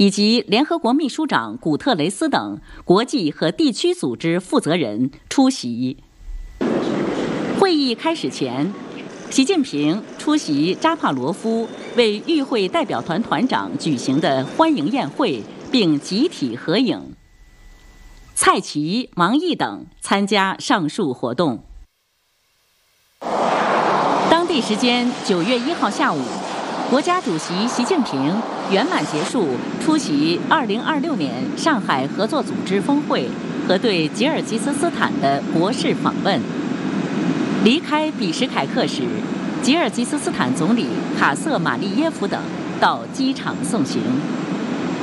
以及联合国秘书长古特雷斯等国际和地区组织负责人出席。会议开始前，习近平出席扎帕罗夫为与会代表团团长举行的欢迎宴会，并集体合影。蔡奇、王毅等参加上述活动。当地时间9月1号下午，国家主席习近平圆满结束出席2026年上海合作组织峰会和对吉尔吉斯斯坦的国事访问。离开比什凯克时，吉尔吉斯斯坦总理卡瑟马利耶夫等到机场送行。